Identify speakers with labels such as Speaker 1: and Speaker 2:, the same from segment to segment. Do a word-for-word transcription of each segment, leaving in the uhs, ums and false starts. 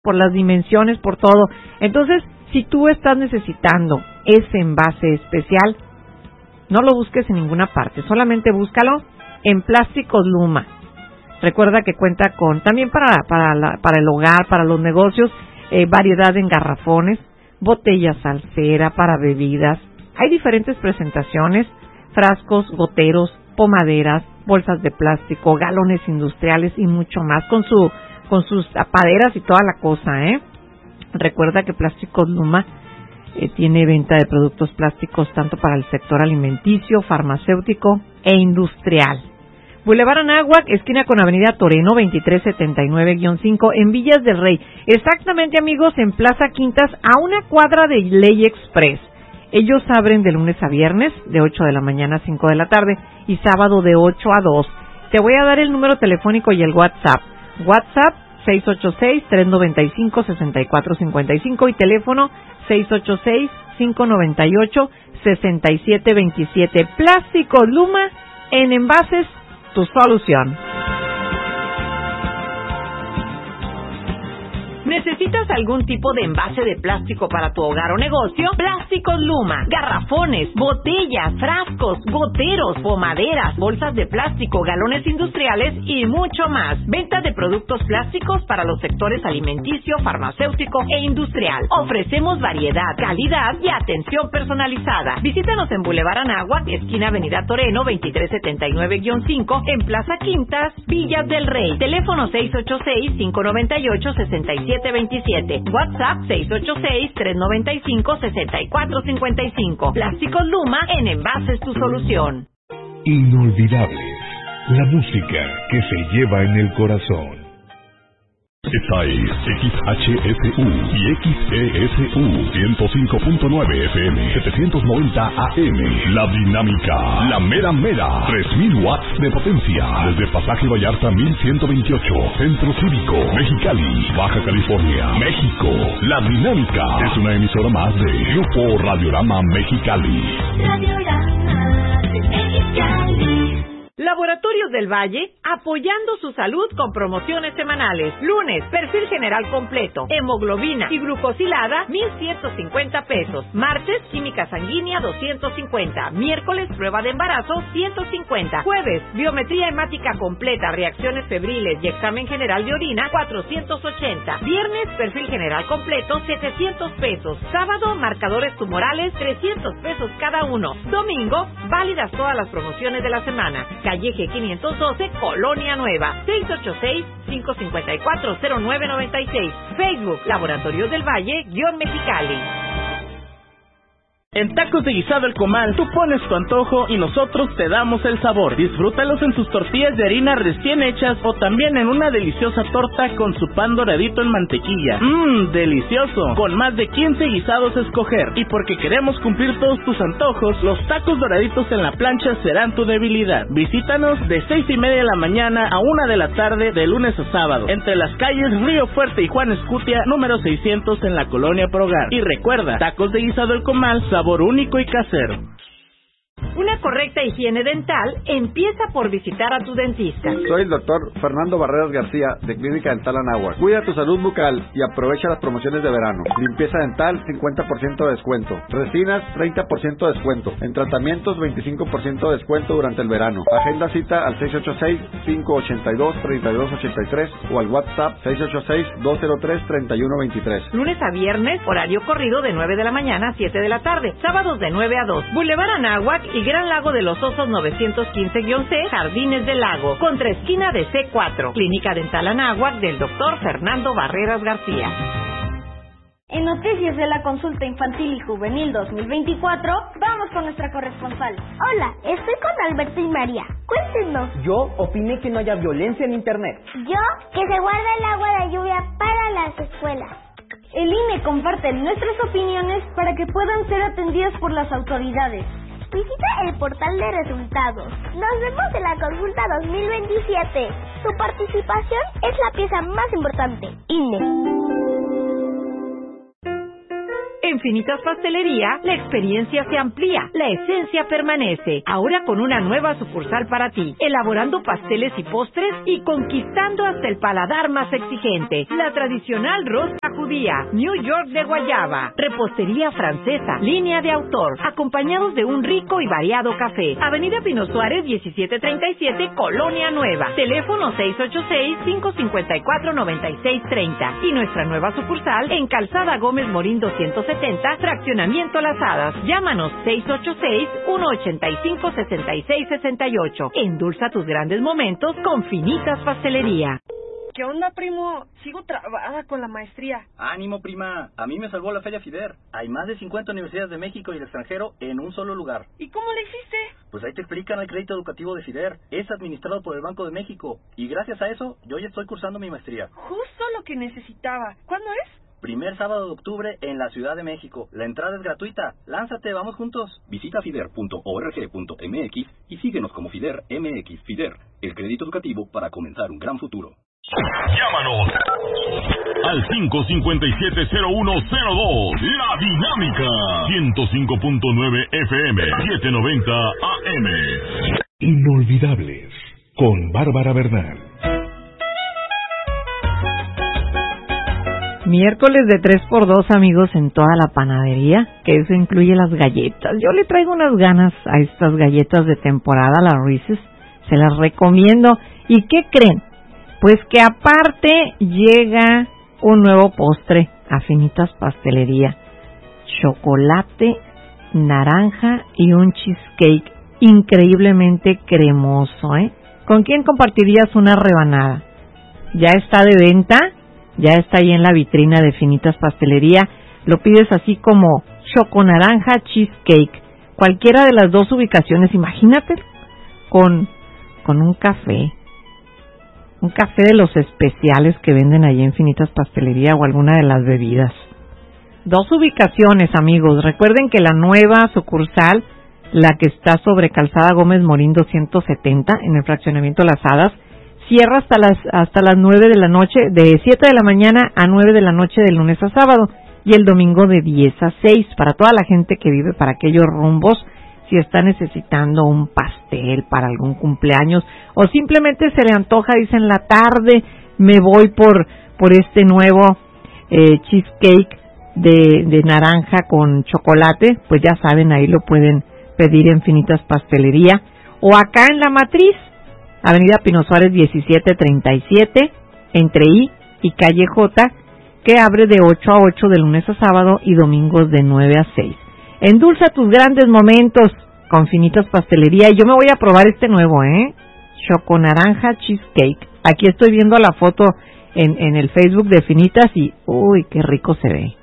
Speaker 1: por las dimensiones, por todo. Entonces, si tú estás necesitando ese envase especial, no lo busques en ninguna parte, solamente búscalo en Plásticos Luma. Recuerda que cuenta con, también para, para, la, para el hogar, para los negocios, eh, variedad en garrafones, botellas al cera para bebidas. Hay diferentes presentaciones, frascos, goteros, pomaderas, bolsas de plástico, galones industriales y mucho más, con su con sus tapaderas y toda la cosa, ¿eh? Recuerda que Plásticos Luma eh, tiene venta de productos plásticos tanto para el sector alimenticio, farmacéutico e industrial. Boulevard Anáhuac, esquina con Avenida Toreno, veintitrés setenta y nueve guión cinco, en Villas del Rey. Exactamente, amigos, en Plaza Quintas, a una cuadra de Ley Express. Ellos abren de lunes a viernes, de ocho de la mañana a cinco de la tarde, y sábado de ocho a dos. Te voy a dar el número telefónico y el WhatsApp. WhatsApp seis ocho seis, tres nueve cinco, seis cuatro cinco cinco y teléfono seis ocho seis, cinco nueve ocho, seis siete dos siete. Plásticos Luma, en envases, tu solución. ¿Necesitas algún tipo de envase de plástico para tu hogar o negocio? Plásticos Luma, garrafones, botellas, frascos, goteros, pomaderas, bolsas de plástico, galones industriales y mucho más. Venta de productos plásticos para los sectores alimenticio, farmacéutico e industrial. Ofrecemos variedad, calidad y atención personalizada. Visítanos en Boulevard Anáhuac, esquina Avenida Toreno, veintitrés setenta y nueve guión cinco, en Plaza Quintas, Villas del Rey. Teléfono seis ocho seis, cinco nueve ocho, seis siete dos siete. WhatsApp seis ocho seis, tres nueve cinco, seis cuatro cinco cinco. Plásticos Luma, en envases tu solución.
Speaker 2: Inolvidables. La música que se lleva en el corazón. Esta es X H S U y X E S U ciento cinco punto nueve F M, setecientos noventa A M. La dinámica, la mera mera, tres mil watts de potencia. Desde Pasaje Vallarta mil ciento veintiocho, Centro Cívico, Mexicali, Baja California, México. La dinámica es una emisora más de Grupo Radiorama Mexicali.
Speaker 3: Radiorama Mexicali.
Speaker 1: Laboratorios del Valle, apoyando su salud con promociones semanales. Lunes, perfil general completo, hemoglobina y glucosilada, mil ciento cincuenta pesos. Martes, química sanguínea, doscientos cincuenta. Miércoles, prueba de embarazo, ciento cincuenta. Jueves, biometría hemática completa, reacciones febriles y examen general de orina, cuatrocientos ochenta. Viernes, perfil general completo, setecientos pesos. Sábado, marcadores tumorales, trescientos pesos cada uno. Domingo, válidas todas las promociones de la semana. Calle G quinientos doce, Colonia Nueva, seis ocho seis, cinco cinco cuatro, cero nueve nueve seis. Facebook, Laboratorios del Valle, guión Mexicali.
Speaker 4: En Tacos de Guisado El Comal, tú pones tu antojo y nosotros te damos el sabor. Disfrútalos en sus tortillas de harina recién hechas o también en una deliciosa torta con su pan doradito en mantequilla. Mmm, delicioso. Con más de quince guisados a escoger. Y porque queremos cumplir todos tus antojos, los tacos doraditos en la plancha serán tu debilidad. Visítanos de seis y media de la mañana a una de la tarde de lunes a sábado. Entre las calles Río Fuerte y Juan Escutia, número seiscientos en la Colonia Progar. Y recuerda, Tacos de Guisado El Comal, sabor único y casero.
Speaker 1: Una correcta higiene dental empieza por visitar a tu dentista.
Speaker 5: Soy el doctor Fernando Barreras García, de Clínica Dental Anáhuac. Cuida tu salud bucal y aprovecha las promociones de verano. Limpieza dental, cincuenta por ciento de descuento. Resinas, treinta por ciento de descuento. En tratamientos, veinticinco por ciento de descuento durante el verano. Agenda cita al seis ocho seis, cinco ocho dos, tres dos ocho tres o al WhatsApp seis ocho seis, dos cero tres, tres uno dos tres.
Speaker 1: Lunes a viernes, horario corrido de nueve de la mañana a siete de la tarde. Sábados de nueve a dos. Boulevard Anáhuac y Gran Lago de los Osos novecientos quince C, Jardines del Lago, contra esquina de C cuatro. Clínica Dental Anáhuac del doctor Fernando Barreras García.
Speaker 6: En noticias de la consulta infantil y juvenil dos mil veinticuatro, vamos con nuestra corresponsal.
Speaker 7: Hola, estoy con Alberto y María. Cuéntenos.
Speaker 8: Yo opiné que no haya violencia en internet.
Speaker 7: Yo, que se guarda el agua de lluvia para las escuelas.
Speaker 6: El I N E comparte nuestras opiniones para que puedan ser atendidas por las autoridades.
Speaker 7: Visita el portal de resultados. Nos vemos en la consulta dos mil veintisiete. Su participación es la pieza más importante. I N E.
Speaker 1: En
Speaker 9: Finitas Pastelería, la experiencia se amplía, la esencia permanece. Ahora con una nueva sucursal para ti, elaborando pasteles y postres y conquistando hasta el paladar más exigente. La tradicional rosca judía, New York de guayaba, repostería francesa, línea de autor, acompañados de un rico y variado café. Avenida Pino Suárez, diecisiete treinta y siete, Colonia Nueva. Teléfono seis ocho seis, cinco cinco cuatro, nueve seis tres cero. Y nuestra nueva sucursal en Calzada Gómez Morín doscientos setenta, Fraccionamiento Las Hadas. Llámanos seis ocho seis, uno ocho cinco, seis seis seis ocho. Endulza tus grandes momentos con Finitas Pastelería.
Speaker 10: ¿Qué onda, primo? Sigo trabada con la maestría.
Speaker 11: Ánimo, prima. A mí me salvó la Feria FIDER. Hay más de cincuenta universidades de México y el extranjero en un solo lugar.
Speaker 10: ¿Y cómo le hiciste?
Speaker 11: Pues ahí te explican el crédito educativo de FIDER. Es administrado por el Banco de México. Y gracias a eso, yo ya estoy cursando mi maestría.
Speaker 10: Justo lo que necesitaba. ¿Cuándo es?
Speaker 11: Primer sábado de octubre en la Ciudad de México. La entrada es gratuita. Lánzate, vamos juntos. Visita fider punto org punto m x y síguenos como FIDER M X. FIDER, el crédito educativo para comenzar un gran futuro.
Speaker 2: Llámanos al cinco cinco siete, cero uno cero dos. La Dinámica ciento cinco punto nueve F M, setecientos noventa A M. Inolvidables con Bárbara Bernal.
Speaker 1: Miércoles de tres por dos, amigos, en toda la panadería, que eso incluye las galletas. Yo le traigo unas ganas a estas galletas de temporada, las Reese's. Se las recomiendo. ¿Y qué creen? Pues que aparte llega un nuevo postre a Finitas Pastelería. Chocolate, naranja y un cheesecake increíblemente cremoso, ¿eh? ¿Con quién compartirías una rebanada? Ya está de venta, ya está ahí en la vitrina de Finitas Pastelería. Lo pides así como choconaranja cheesecake. Cualquiera de las dos ubicaciones, imagínate, con, con un café. Un café de los especiales que venden allí en Finitas Pastelería o alguna de las bebidas. Dos ubicaciones, amigos. Recuerden que la nueva sucursal, la que está sobre Calzada Gómez Morín doscientos setenta, en el fraccionamiento Las Hadas, cierra hasta las hasta las nueve de la noche, de siete de la mañana a nueve de la noche de lunes a sábado, y el domingo de diez a seis, para toda la gente que vive para aquellos rumbos. Si está necesitando un pastel para algún cumpleaños o simplemente se le antoja, dice en la tarde, me voy por por este nuevo eh, cheesecake de, de naranja con chocolate, pues ya saben, ahí lo pueden pedir en Finitas Pastelería. O acá en La Matriz, Avenida Pino Suárez diecisiete treinta y siete, entre I y Calle J, que abre de ocho a ocho de lunes a sábado y domingos de nueve a seis. Endulza tus grandes momentos con Finitas Pastelería. Y yo me voy a probar este nuevo, ¿eh? Choconaranja cheesecake. Aquí estoy viendo la foto en, en el Facebook de Finitas y uy, qué rico se ve.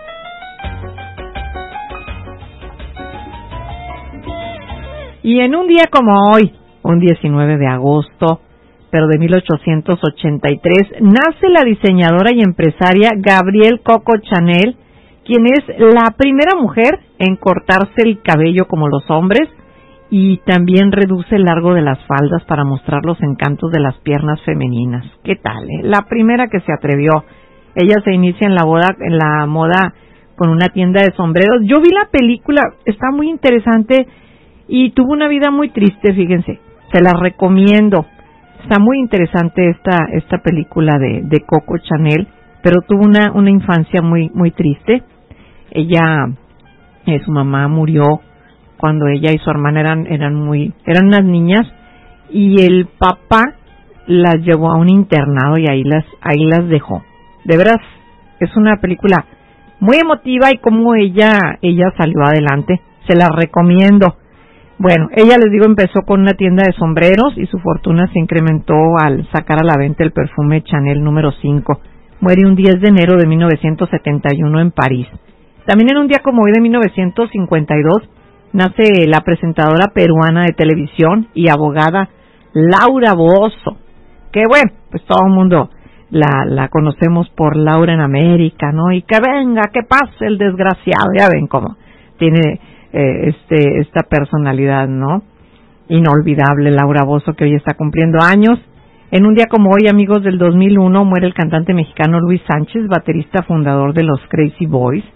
Speaker 1: Y en un día como hoy, un diecinueve de agosto, pero de mil ochocientos ochenta y tres, nace la diseñadora y empresaria Gabrielle Coco Chanel, quien es la primera mujer en cortarse el cabello como los hombres y también reduce el largo de las faldas para mostrar los encantos de las piernas femeninas. ¿Qué tal, eh? La primera que se atrevió. Ella se inicia en la moda, en la moda con una tienda de sombreros. Yo vi la película, está muy interesante y tuvo una vida muy triste, fíjense. Se la recomiendo. Está muy interesante esta esta película de, de Coco Chanel, pero tuvo una una infancia muy muy triste. Ella, eh, su mamá murió cuando ella y su hermana eran eran muy eran unas niñas y el papá las llevó a un internado y ahí las ahí las dejó. De veras es una película muy emotiva y como ella ella salió adelante. Se la recomiendo. Bueno, ella, les digo, empezó con una tienda de sombreros y su fortuna se incrementó al sacar a la venta el perfume Chanel número cinco. Muere un diez de enero de mil novecientos setenta y uno en París. También en un día como hoy de mil novecientos cincuenta y dos nace la presentadora peruana de televisión y abogada Laura Bozzo, que bueno, pues todo el mundo la, la conocemos por Laura en América, ¿no? Y que venga, que pase el desgraciado, ya ven cómo tiene eh, este esta personalidad, ¿no? Inolvidable Laura Bozzo, que hoy está cumpliendo años. En un día como hoy, amigos, del dos mil uno, muere el cantante mexicano Luis Sánchez, baterista fundador de los Crazy Boys.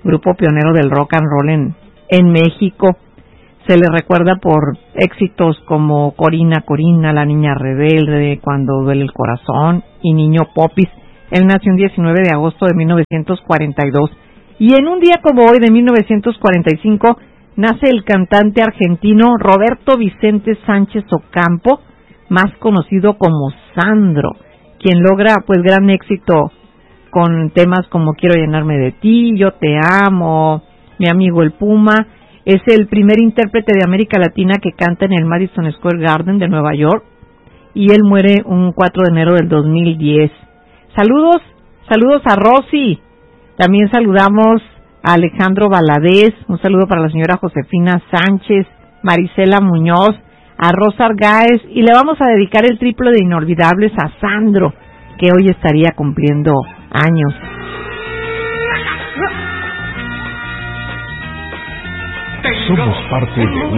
Speaker 1: grupo pionero del rock and roll en, en México. Se le recuerda por éxitos como Corina, Corina, La Niña Rebelde, Cuando Duele el Corazón y Niño Popis. Él nació el diecinueve de agosto de mil novecientos cuarenta y dos. Y en un día como hoy de mil novecientos cuarenta y cinco nace el cantante argentino Roberto Vicente Sánchez Ocampo, más conocido como Sandro, quien logra pues gran éxito con temas como Quiero llenarme de ti, Yo te amo, Mi amigo el Puma. Es el primer intérprete de América Latina que canta en el Madison Square Garden de Nueva York, y él muere un cuatro de enero del dos mil diez. Saludos, saludos a Rosy. También saludamos a Alejandro Valadez, un saludo para la señora Josefina Sánchez, Marisela Muñoz, a Rosa Argáez, y le vamos a dedicar el triplo de inolvidables a Sandro, que hoy estaría cumpliendo años.
Speaker 2: Somos parte de